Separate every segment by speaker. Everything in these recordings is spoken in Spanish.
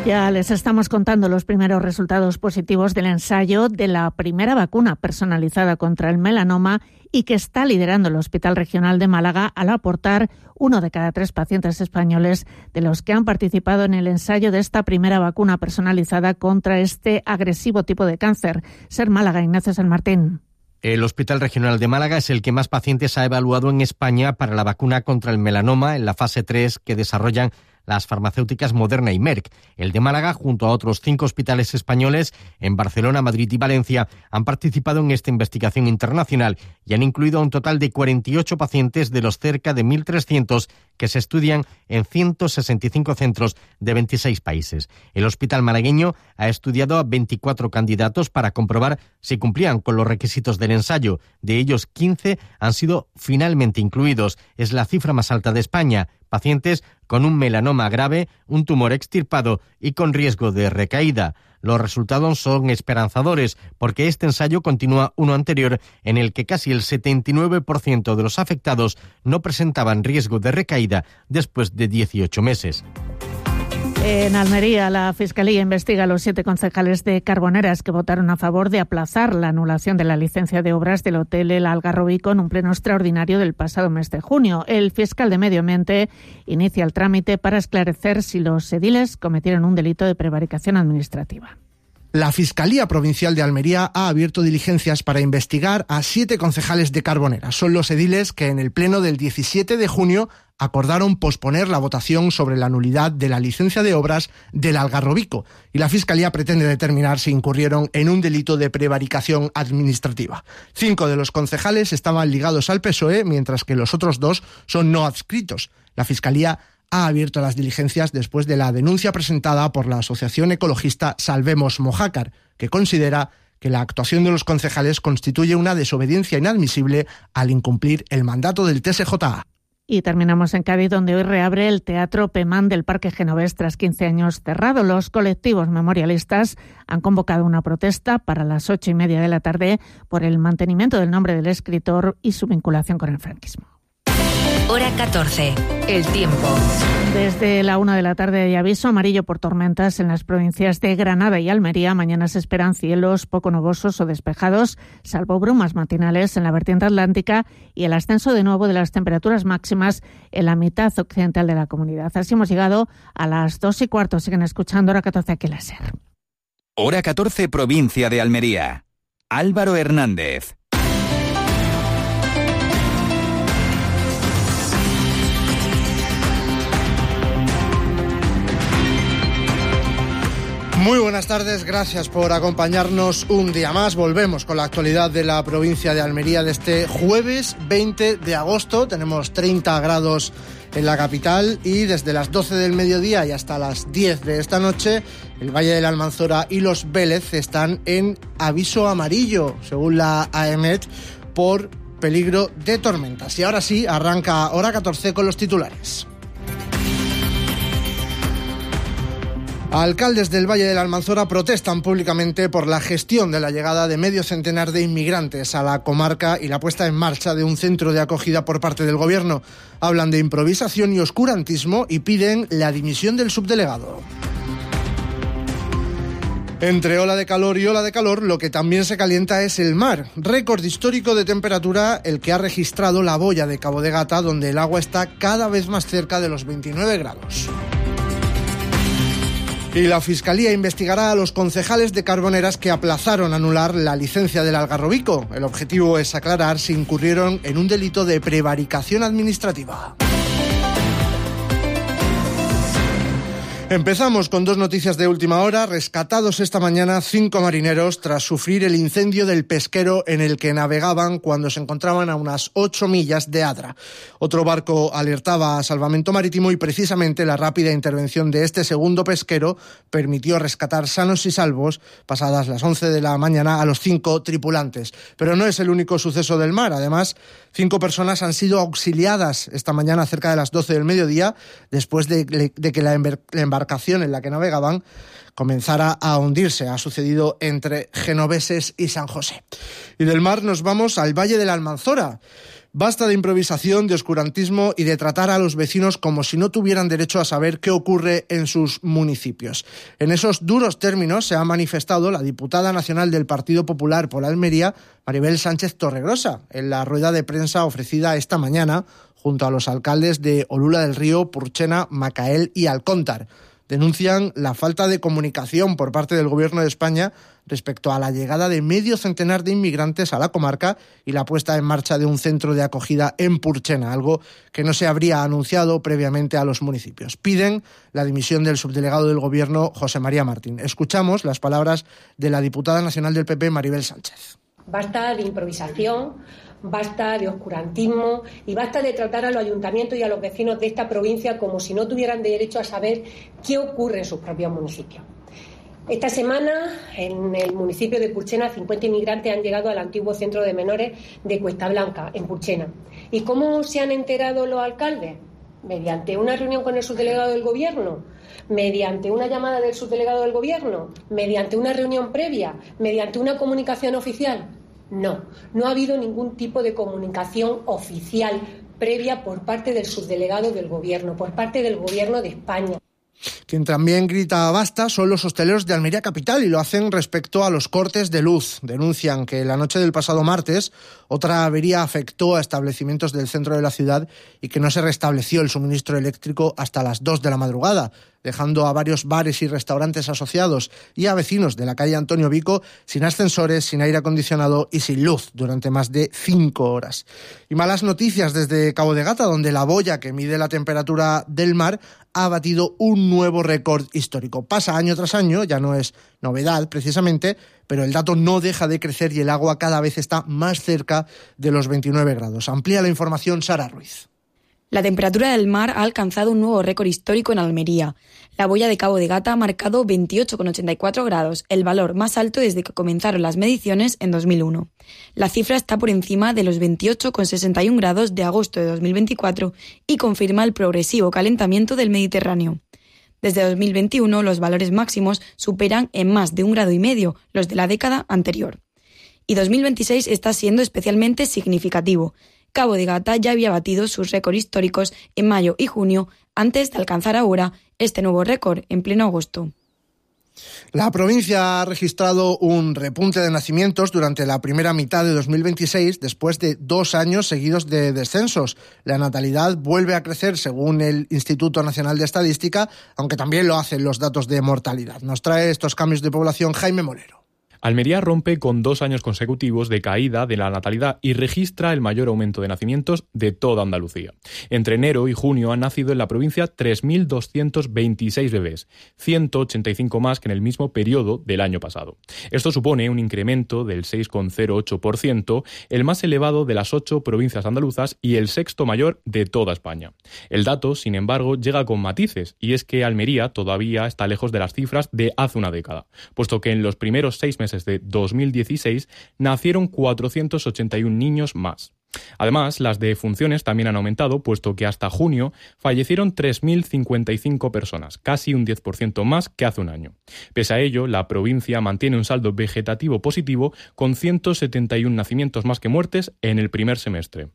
Speaker 1: Ya les estamos contando los primeros resultados positivos del ensayo de la primera vacuna personalizada contra el melanoma y que está liderando el Hospital Regional de Málaga al aportar 1 de cada 3 pacientes españoles de los que han participado en el ensayo de esta primera vacuna personalizada contra este agresivo tipo de cáncer. Ser Málaga, Ignacio San Martín.
Speaker 2: El Hospital Regional de Málaga es el que más pacientes ha evaluado en España para la vacuna contra el melanoma en la fase 3 que desarrollan las farmacéuticas Moderna y Merck. El de Málaga, junto a otros 5 hospitales españoles en Barcelona, Madrid y Valencia, han participado en esta investigación internacional y han incluido a un total de 48 pacientes de los cerca de 1.300 que se estudian en 165 centros de 26 países. El hospital malagueño ha estudiado a 24 candidatos para comprobar si cumplían con los requisitos del ensayo. De ellos, 15 han sido finalmente incluidos. Es la cifra más alta de España. Pacientes con un melanoma grave, un tumor extirpado y con riesgo de recaída. Los resultados son esperanzadores porque este ensayo continúa uno anterior en el que casi el 79% de los afectados no presentaban riesgo de recaída después de 18 meses.
Speaker 1: En Almería, la Fiscalía investiga a los 7 concejales de Carboneras que votaron a favor de aplazar la anulación de la licencia de obras del Hotel El Algarrobico en un pleno extraordinario del pasado mes de junio. El fiscal de Medio Ambiente inicia el trámite para esclarecer si los ediles cometieron un delito de prevaricación administrativa.
Speaker 3: La Fiscalía Provincial de Almería ha abierto diligencias para investigar a 7 concejales de Carboneras. Son los ediles que en el pleno del 17 de junio acordaron posponer la votación sobre la nulidad de la licencia de obras del Algarrobico y la Fiscalía pretende determinar si incurrieron en un delito de prevaricación administrativa. 5 de los concejales estaban ligados al PSOE, mientras que los otros 2 son no adscritos. La Fiscalía ha abierto las diligencias después de la denuncia presentada por la asociación ecologista Salvemos Mojácar, que considera que la actuación de los concejales constituye una desobediencia inadmisible al incumplir el mandato del TSJA.
Speaker 1: Y terminamos en Cádiz, donde hoy reabre el Teatro Pemán del Parque Genovés tras 15 años cerrado. Los colectivos memorialistas han convocado una protesta para las 8:30 de la tarde por el mantenimiento del nombre del escritor y su vinculación con el franquismo.
Speaker 4: Hora 14. El tiempo.
Speaker 1: Desde la 1 de la tarde hay aviso amarillo por tormentas en las provincias de Granada y Almería. Mañana se esperan cielos poco nubosos o despejados, salvo brumas matinales en la vertiente atlántica y el ascenso de nuevo de las temperaturas máximas en la mitad occidental de la comunidad. Así hemos llegado a las 2:15. Siguen escuchando Hora 14 aquí en la SER.
Speaker 5: Hora 14, provincia de Almería. Álvaro Hernández.
Speaker 3: Muy buenas tardes, gracias por acompañarnos un día más. Volvemos con la actualidad de la provincia de Almería de este jueves 20 de agosto. Tenemos 30 grados en la capital y desde las 12 del mediodía y hasta las 10 de esta noche, el Valle de la Almanzora y los Vélez están en aviso amarillo, según la AEMET, por peligro de tormentas. Y ahora sí, arranca Hora 14 con los titulares. Alcaldes del Valle de la Almanzora protestan públicamente por la gestión de la llegada de medio centenar de inmigrantes a la comarca y la puesta en marcha de un centro de acogida por parte del gobierno. Hablan de improvisación y oscurantismo y piden la dimisión del subdelegado. Entre ola de calor y ola de calor, lo que también se calienta es el mar. Récord histórico de temperatura el que ha registrado la boya de Cabo de Gata, donde el agua está cada vez más cerca de los 29 grados. Y la Fiscalía investigará a los concejales de Carboneras que aplazaron anular la licencia del Algarrobico. El objetivo es aclarar si incurrieron en un delito de prevaricación administrativa. Empezamos con 2 noticias de última hora. Rescatados esta mañana 5 marineros tras sufrir el incendio del pesquero en el que navegaban cuando se encontraban a unas 8 millas de Adra. Otro barco alertaba a salvamento marítimo y precisamente la rápida intervención de este segundo pesquero permitió rescatar sanos y salvos pasadas las 11 de la mañana a los 5 tripulantes. Pero no es el único suceso del mar. Además, 5 personas han sido auxiliadas esta mañana cerca de las 12 del mediodía después de que la embarcación en la que navegaban comenzara a hundirse. Ha sucedido entre Genoveses y San José. Y del mar nos vamos al Valle de la Almanzora. Basta de improvisación, de oscurantismo y de tratar a los vecinos como si no tuvieran derecho a saber qué ocurre en sus municipios. En esos duros términos se ha manifestado la diputada nacional del Partido Popular por Almería, Maribel Sánchez Torregrosa, en la rueda de prensa ofrecida esta mañana junto a los alcaldes de Olula del Río, Purchena, Macael y Alcóntar. Denuncian la falta de comunicación por parte del Gobierno de España respecto a la llegada de medio centenar de inmigrantes a la comarca y la puesta en marcha de un centro de acogida en Purchena, algo que no se habría anunciado previamente a los municipios. Piden la dimisión del subdelegado del Gobierno, José María Martín. Escuchamos las palabras de la diputada nacional del PP, Maribel Sánchez.
Speaker 6: Basta de improvisación, basta de oscurantismo y basta de tratar a los ayuntamientos y a los vecinos de esta provincia como si no tuvieran derecho a saber qué ocurre en sus propios municipios. Esta semana, en el municipio de Purchena, 50 inmigrantes han llegado al antiguo centro de menores de Cuesta Blanca, en Purchena. ¿Y cómo se han enterado los alcaldes? Mediante una reunión con el subdelegado del Gobierno, mediante una llamada del subdelegado del Gobierno, mediante una reunión previa, mediante una comunicación oficial. No ha habido ningún tipo de comunicación oficial previa por parte del subdelegado del Gobierno, por parte del Gobierno de España.
Speaker 3: Quien también grita basta son los hosteleros de Almería Capital y lo hacen respecto a los cortes de luz. Denuncian que la noche del pasado martes otra avería afectó a establecimientos del centro de la ciudad y que no se restableció el suministro eléctrico hasta las 2 de la madrugada, dejando a varios bares y restaurantes asociados y a vecinos de la calle Antonio Vico sin ascensores, sin aire acondicionado y sin luz durante más de 5 horas. Y malas noticias desde Cabo de Gata, donde la boya que mide la temperatura del mar ha batido un nuevo récord histórico. Pasa año tras año, ya no es novedad precisamente, pero el dato no deja de crecer y el agua cada vez está más cerca de los 29 grados. Amplía la información Sara Ruiz.
Speaker 7: La temperatura del mar ha alcanzado un nuevo récord histórico en Almería. La boya de Cabo de Gata ha marcado 28,84 grados, el valor más alto desde que comenzaron las mediciones en 2001. La cifra está por encima de los 28,61 grados de agosto de 2024 y confirma el progresivo calentamiento del Mediterráneo. Desde 2021, los valores máximos superan en más de 1,5 grados los de la década anterior. Y 2026 está siendo especialmente significativo. Cabo de Gata ya había batido sus récords históricos en mayo y junio antes de alcanzar ahora este nuevo récord en pleno agosto.
Speaker 3: La provincia ha registrado un repunte de nacimientos durante la primera mitad de 2026 después de 2 años seguidos de descensos. La natalidad vuelve a crecer según el Instituto Nacional de Estadística, aunque también lo hacen los datos de mortalidad. Nos trae estos cambios de población Jaime Molero.
Speaker 8: Almería rompe con 2 años consecutivos de caída de la natalidad y registra el mayor aumento de nacimientos de toda Andalucía. Entre enero y junio han nacido en la provincia 3.226 bebés, 185 más que en el mismo periodo del año pasado. Esto supone un incremento del 6,08%, el más elevado de las 8 provincias andaluzas y el sexto mayor de toda España. El dato, sin embargo, llega con matices, y es que Almería todavía está lejos de las cifras de hace una década, puesto que en los primeros 6 meses de 2016 nacieron 481 niños más. Además, las defunciones también han aumentado, puesto que hasta junio fallecieron 3.055 personas, casi un 10% más que hace un año. Pese a ello, la provincia mantiene un saldo vegetativo positivo con 171 nacimientos más que muertes en el primer semestre.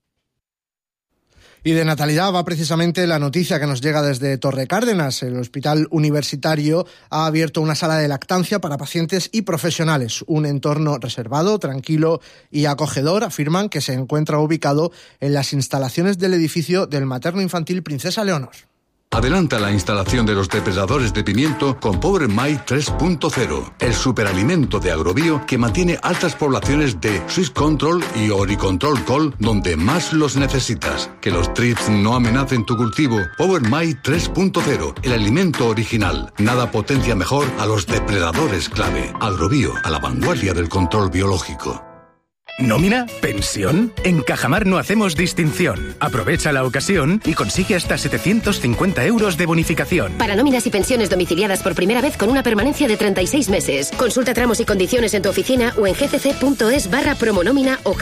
Speaker 3: Y de natalidad va precisamente la noticia que nos llega desde Torrecárdenas. El Hospital Universitario ha abierto una sala de lactancia para pacientes y profesionales. Un entorno reservado, tranquilo y acogedor, afirman que se encuentra ubicado en las instalaciones del edificio del Materno Infantil Princesa Leonor.
Speaker 9: Adelanta la instalación de los depredadores de pimiento con Power My 3.0, el superalimento de Agrobio que mantiene altas poblaciones de Swiss Control y Oricontrol Col donde más los necesitas. Que los trips no amenacen tu cultivo. Power My 3.0, el alimento original. Nada potencia mejor a los depredadores clave. Agrobio, a la vanguardia del control biológico.
Speaker 10: ¿Nómina? ¿Pensión? En Cajamar no hacemos distinción. Aprovecha la ocasión y consigue hasta 750 euros de bonificación.
Speaker 11: Para nóminas y pensiones domiciliadas por primera vez con una permanencia de 36 meses. Consulta tramos y condiciones en tu oficina o en gcc.es/promonómina o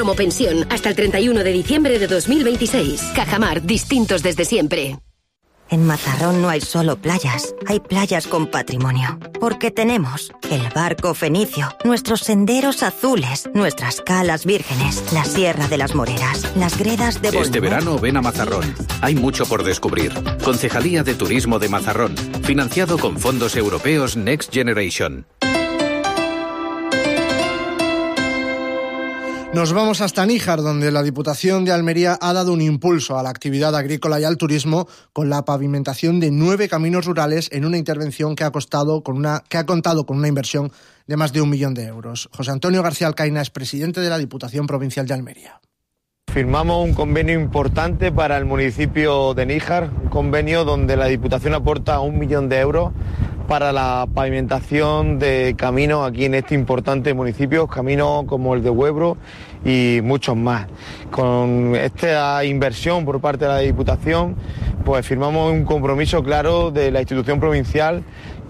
Speaker 11: gcc.es/promopensión hasta el 31 de diciembre de 2026. Cajamar, distintos desde siempre.
Speaker 12: En Mazarrón no hay solo playas, hay playas con patrimonio. Porque tenemos el barco fenicio, nuestros senderos azules, nuestras calas vírgenes, la Sierra de las Moreras, las gredas de Bolmón.
Speaker 13: Este verano ven a Mazarrón. Hay mucho por descubrir. Concejalía de Turismo de Mazarrón. Financiado con fondos europeos Next Generation.
Speaker 3: Nos vamos hasta Níjar, donde la Diputación de Almería ha dado un impulso a la actividad agrícola y al turismo con la pavimentación de 9 caminos rurales en una intervención que ha contado con una inversión de más de 1 millón de euros. José Antonio García Alcaina es presidente de la Diputación Provincial de Almería.
Speaker 14: Firmamos un convenio importante para el municipio de Níjar, un convenio donde la Diputación aporta 1 millón de euros para la pavimentación de caminos aquí en este importante municipio, caminos como el de Huebro y muchos más. Con esta inversión por parte de la Diputación, pues firmamos un compromiso claro de la institución provincial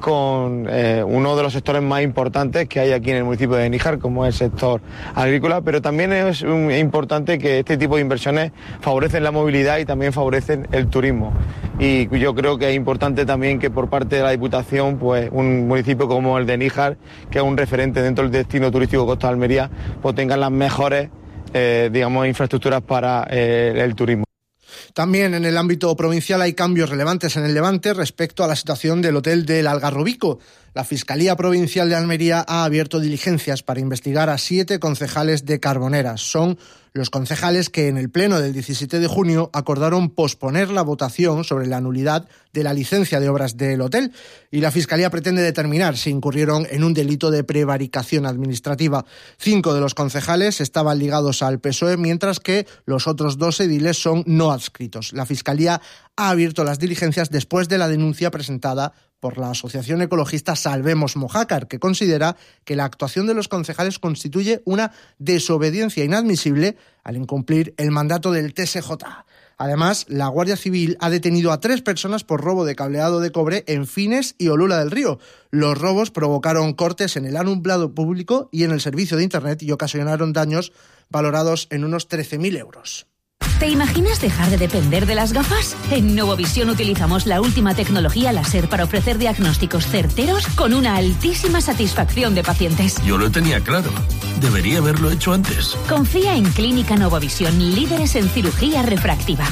Speaker 14: con uno de los sectores más importantes que hay aquí en el municipio de Níjar, como es el sector agrícola, pero también es importante que este tipo de inversiones favorecen la movilidad y también favorecen el turismo. Y yo creo que es importante también que por parte de la Diputación, pues un municipio como el de Níjar, que es un referente dentro del destino turístico Costa de Almería, pues tengan las mejores infraestructuras para el turismo.
Speaker 3: También en el ámbito provincial hay cambios relevantes en el Levante respecto a la situación del hotel del Algarrobico. La Fiscalía Provincial de Almería ha abierto diligencias para investigar a 7 concejales de Carboneras. Son los concejales que en el pleno del 17 de junio acordaron posponer la votación sobre la nulidad de la licencia de obras del hotel, y la Fiscalía pretende determinar si incurrieron en un delito de prevaricación administrativa. 5 de los concejales estaban ligados al PSOE, mientras que los otros 2 ediles son no adscritos. La Fiscalía ha abierto las diligencias después de la denuncia presentada por la asociación ecologista Salvemos Mojácar, que considera que la actuación de los concejales constituye una desobediencia inadmisible al incumplir el mandato del TSJ. Además, la Guardia Civil ha detenido a 3 personas por robo de cableado de cobre en Fines y Olula del Río. Los robos provocaron cortes en el alumbrado público y en el servicio de Internet y ocasionaron daños valorados en unos 13.000 euros.
Speaker 15: ¿Te imaginas dejar de depender de las gafas? En Novovisión utilizamos la última tecnología láser para ofrecer diagnósticos certeros con una altísima satisfacción de pacientes.
Speaker 16: Yo lo tenía claro. Debería haberlo hecho antes.
Speaker 15: Confía en Clínica Novovisión, líderes en cirugía refractiva.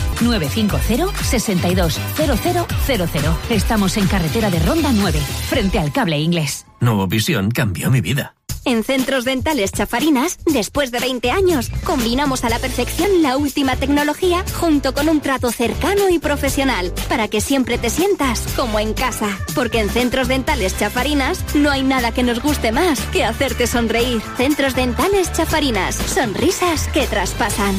Speaker 15: 950 62 0000. Estamos en carretera de Ronda 9, frente al Cable Inglés.
Speaker 16: Novovisión cambió mi vida.
Speaker 17: En Centros Dentales Chafarinas, después de 20 años, combinamos a la perfección la última tecnología junto con un trato cercano y profesional, para que siempre te sientas como en casa. Porque en Centros Dentales Chafarinas no hay nada que nos guste más que hacerte sonreír. Centros Dentales Chafarinas, sonrisas que traspasan.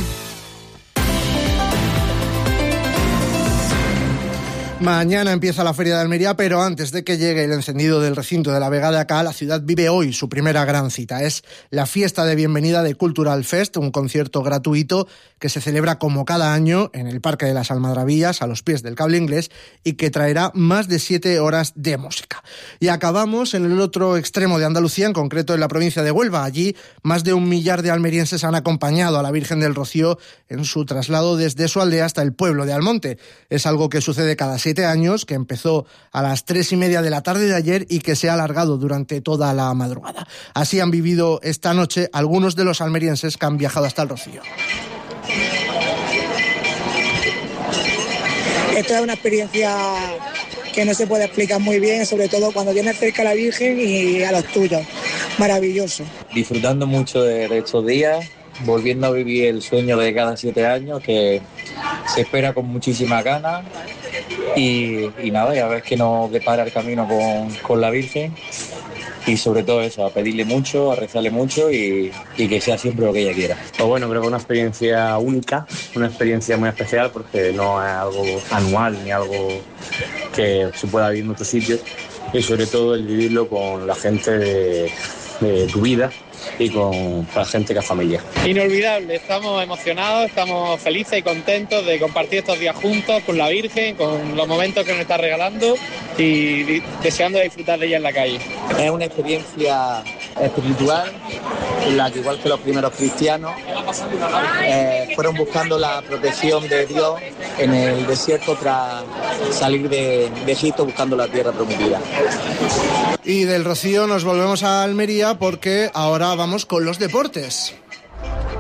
Speaker 3: Mañana empieza la Feria de Almería, pero antes de que llegue el encendido del recinto de la Vega de acá, la ciudad vive hoy su primera gran cita. Es la fiesta de bienvenida de Cultural Fest, un concierto gratuito que se celebra como cada año en el Parque de las Almadrabillas, a los pies del Cable Inglés, y que traerá más de 7 horas de música. Y acabamos en el otro extremo de Andalucía, en concreto en la provincia de Huelva. Allí, más de 1 millar de almerienses han acompañado a la Virgen del Rocío en su traslado desde su aldea hasta el pueblo de Almonte. Es algo que sucede cada 7 años, que empezó a las 3:30 de la tarde de ayer y que se ha alargado durante toda la madrugada. Así han vivido esta noche algunos de los almerienses que han viajado hasta el Rocío.
Speaker 18: Esto es una experiencia que no se puede explicar muy bien, sobre todo cuando tienes cerca a la Virgen y a los tuyos. Maravilloso.
Speaker 19: Disfrutando mucho de estos días, volviendo a vivir el sueño de cada 7 años, que se espera con muchísimas ganas, y nada, y a ver qué nos depara el camino con la Virgen, y sobre todo eso, a pedirle mucho, a rezarle mucho y que sea siempre lo que ella quiera.
Speaker 20: Pues bueno, creo que es una experiencia única, una experiencia muy especial, porque no es algo anual ni algo que se pueda vivir en otros sitios, y sobre todo el vivirlo con la gente de tu vida y con la gente que es familia.
Speaker 21: Inolvidable, estamos emocionados, estamos felices y contentos de compartir estos días juntos con la Virgen, con los momentos que nos está regalando y deseando disfrutar de ella en la calle.
Speaker 19: Es una experiencia
Speaker 2: espiritual, en la que igual que los primeros cristianos fueron buscando la protección de Dios en el desierto tras salir de Egipto buscando la tierra prometida.
Speaker 3: Y del Rocío nos volvemos a Almería porque ahora vamos con los deportes.